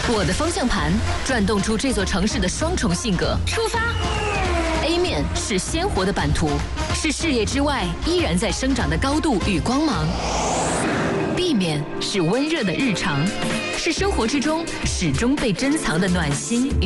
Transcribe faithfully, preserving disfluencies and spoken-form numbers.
我的方向盘转动出这座城市的双重性格。出发 ！A 面是鲜活的版图，是视野之外依然在生长的高度与光芒。B 面是温热的日常，是生活之中始终被珍藏的暖心与